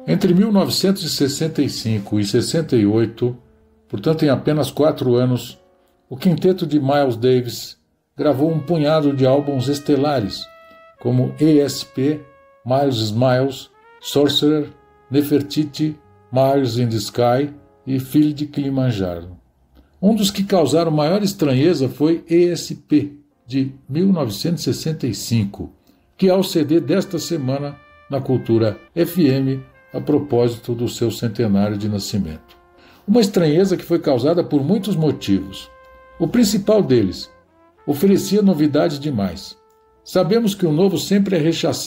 Entre 1965 e 68, portanto em apenas 4 anos, o quinteto de Miles Davis gravou um punhado de álbuns estelares, como ESP, Miles Smiles, Sorcerer, Nefertiti, Miles in the Sky e Filho de Kilimanjaro. Um dos que causaram maior estranheza foi ESP, de 1965, que é o CD desta semana na Cultura FM, a propósito do seu centenário de nascimento. Uma estranheza que foi causada por muitos motivos. O principal deles, oferecia novidades demais. Sabemos que o novo sempre é rechaçado